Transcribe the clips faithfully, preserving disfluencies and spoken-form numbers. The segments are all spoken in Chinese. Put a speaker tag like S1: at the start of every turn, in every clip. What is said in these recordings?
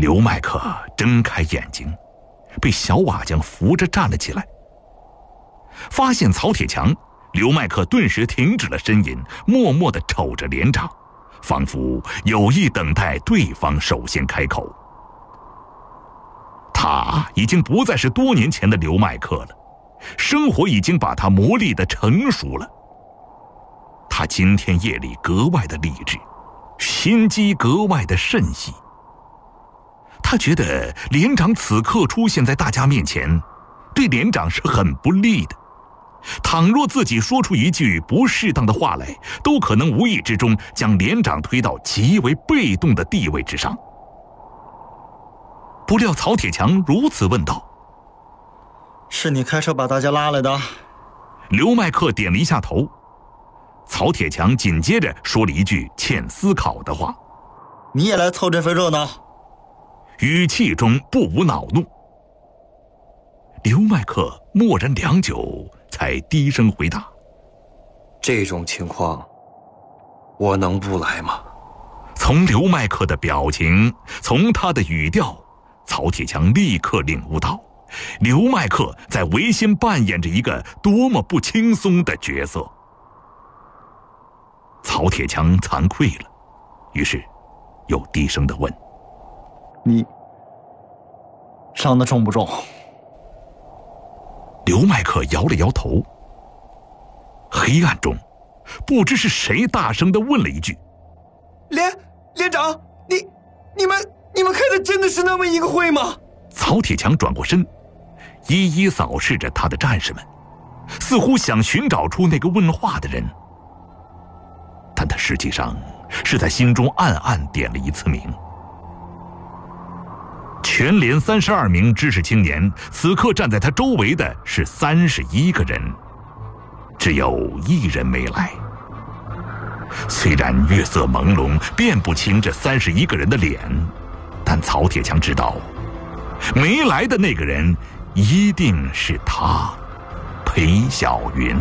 S1: 刘麦克睁开眼睛，被小瓦匠扶着站了起来。发现曹铁强，刘麦克顿时停止了呻吟，默默地瞅着连长，仿佛有意等待对方首先开口。他已经不再是多年前的刘麦克了，生活已经把他磨砺得成熟了。他今天夜里格外的理智，心机格外的慎细。他觉得连长此刻出现在大家面前，对连长是很不利的。倘若自己说出一句不适当的话来，都可能无意之中将连长推到极为被动的地位之上。不料曹铁强如此问道：“
S2: 是你开车把大家拉来的？”
S1: 刘麦克点了一下头。曹铁强紧接着说了一句欠思考的话：“
S2: 你也来凑这份热闹？”
S1: 语气中不无恼怒。刘麦克默然良久，才低声回答：“
S3: 这种情况，我能不来吗？”
S1: 从刘麦克的表情，从他的语调，曹铁强立刻领悟到，刘麦克在违心扮演着一个多么不轻松的角色。曹铁强惭愧了，于是又低声地问：“
S2: 你伤得重不重？”
S1: 刘麦克摇了摇头。黑暗中，不知是谁大声地问了一句：“
S4: 连连长，你你们你们开的真的是那么一个会吗？”
S1: 曹铁强转过身，一一扫视着他的战士们，似乎想寻找出那个问话的人。但他实际上是在心中暗暗点了一次名。全连三十二名知识青年，此刻站在他周围的是三十一个人，只有一人没来。虽然月色朦胧，辨不清这三十一个人的脸，但曹铁强知道，没来的那个人一定是他，裴小云。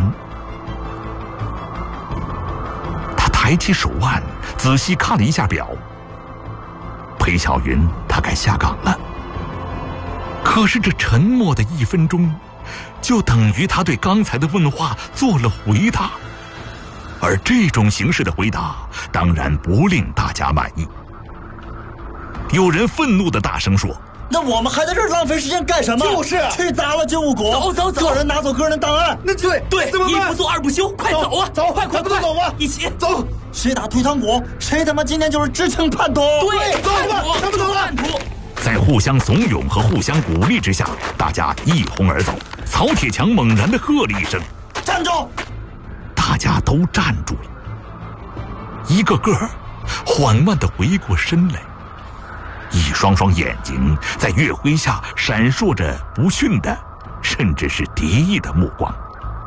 S1: 他抬起手腕，仔细看了一下表。裴小云大概下岗了。可是这沉默的一分钟，就等于他对刚才的问话做了回答，而这种形式的回答当然不令大家满意。有人愤怒地大声说：“
S2: 那我们还在这儿浪费时间干什么？
S4: 就是
S2: 去砸了军务股，
S4: 走走走，
S2: 个人拿走个人档案。
S4: 那对
S2: 对，
S4: 怎么办？
S2: 一不做二不休，快走啊！
S4: 走，
S2: 快快快走啊！
S4: 一起
S2: 走，谁打退堂鼓，谁他妈今天就是知情叛徒！
S4: 对，走吧，咱们走吧。
S1: 在互相怂恿和互相鼓励之下，大家一哄而走。曹铁强猛然地喝了一声：“
S2: 站住！”
S1: 大家都站住了，一个个缓慢地回过身来，一双双眼睛在月辉下闪烁着不逊的，甚至是敌意的目光。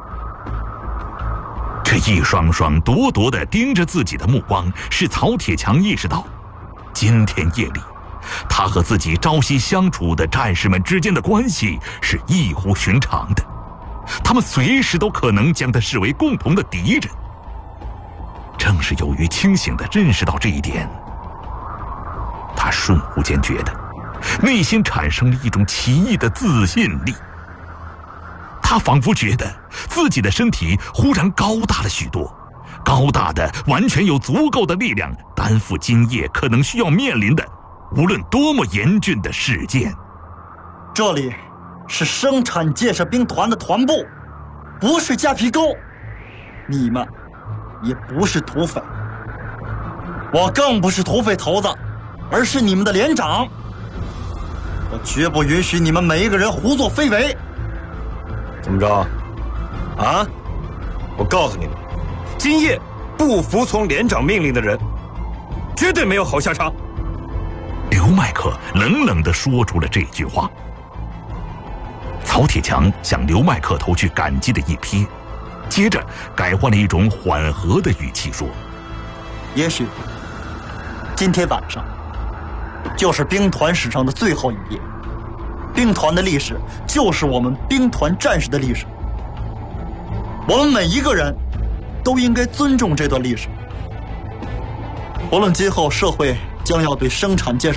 S1: 这一双双咄咄地盯着自己的目光，使曹铁强意识到，今天夜里他和自己朝夕相处的战士们之间的关系是异乎寻常的，他们随时都可能将他视为共同的敌人。正是由于清醒地认识到这一点，他瞬忽间觉得内心产生了一种奇异的自信力。他仿佛觉得自己的身体忽然高大了许多，高大的完全有足够的力量担负今夜可能需要面临的无论多么严峻的事件。
S2: 这里是生产建设兵团的团部，不是夹皮沟，你们也不是土匪，我更不是土匪头子，而是你们的连长。我绝不允许你们每一个人胡作非为。
S3: 怎么着？啊？我告诉你们，今夜不服从连长命令的人，绝对没有好下场。
S1: 刘麦克冷冷地说出了这句话。曹铁强向刘麦克投去感激的一瞥，接着改换了一种缓和的语气说：“
S2: 也许今天晚上就是兵团史上的最后一页，兵团的历史就是我们兵团战士的历史，我们每一个人都应该尊重这段历史。无论今后社会将要对生产建设